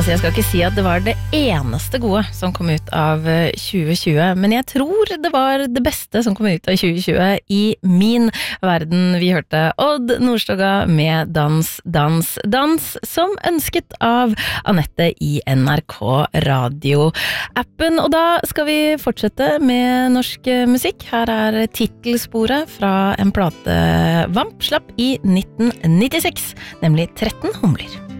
Altså, jeg skal ikke si at det var det eneste gode som kom ut av 2020, men jeg tror det var det beste som kom ut av 2020 i min verden. Vi hørte Odd Nordstoga med Dans, dans, dans, som ønsket av Anette i NRK Radio-appen. Og da skal vi fortsette med norsk musikk. Her er titelsporet fra en plate Vamp slapp i 1996, nemlig 13 humler.